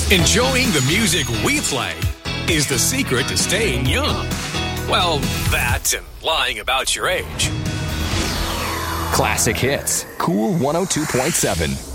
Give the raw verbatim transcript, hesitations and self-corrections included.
Enjoying the music we play is the secret to staying young. Well, that and lying about your age. Classic Hits, Cool one oh two point seven.